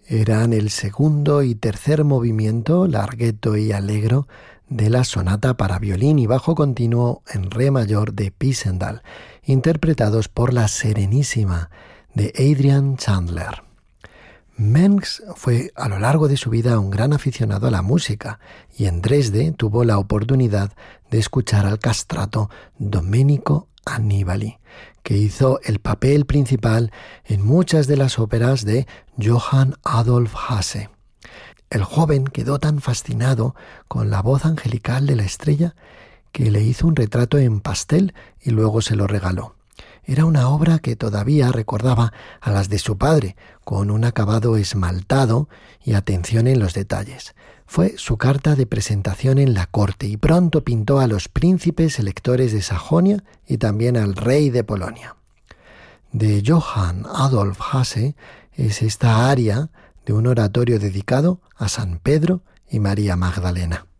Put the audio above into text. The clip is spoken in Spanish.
Eran el segundo y tercer movimiento, larghetto y allegro, de la sonata para violín y bajo continuo en re mayor de Pisendal, interpretados por la Serenísima de Adrian Chandler. Mengs fue a lo largo de su vida un gran aficionado a la música y en Dresde tuvo la oportunidad de escuchar al castrato Domenico Annibali, que hizo el papel principal en muchas de las óperas de Johann Adolf Hasse. El joven quedó tan fascinado con la voz angelical de la estrella que le hizo un retrato en pastel y luego se lo regaló. Era una obra que todavía recordaba a las de su padre, con un acabado esmaltado y atención en los detalles. Fue su carta de presentación en la corte y pronto pintó a los príncipes electores de Sajonia y también al rey de Polonia. De Johann Adolf Hasse es esta aria de un oratorio dedicado a San Pedro y María Magdalena.